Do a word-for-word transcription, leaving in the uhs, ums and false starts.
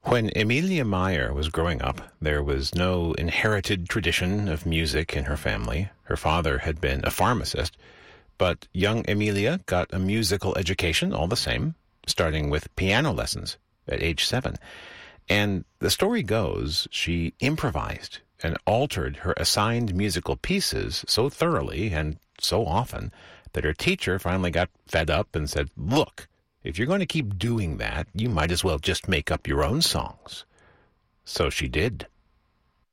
When Emilia Meyer was growing up, there was no inherited tradition of music in her family. Her father had been a pharmacist, but young Emilia got a musical education all the same, starting with piano lessons at age seven. And the story goes she improvised and altered her assigned musical pieces so thoroughly and so often that her teacher finally got fed up and said, "Look, if you're going to keep doing that, you might as well just make up your own songs." So she did.